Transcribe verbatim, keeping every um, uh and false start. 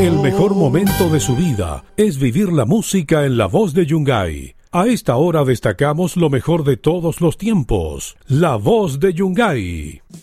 El mejor momento de su vida es vivir la música en La Voz de Yungay. A esta hora destacamos lo mejor de todos los tiempos. La Voz de Yungay.